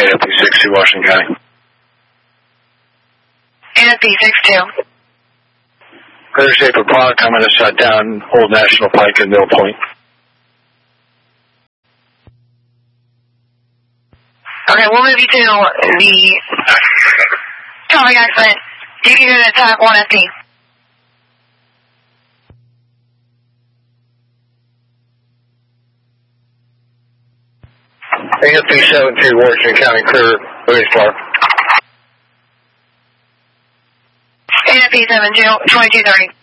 AFP 62, Washington County. AFP 62. Clear shape of product. I'm going to shut down Old National Pike and Mill Point. Okay, we'll move you to the traffic accident. You can go to attack 1FD. AFP 72, Washington County, clear, release bar. AFP 72, 2230.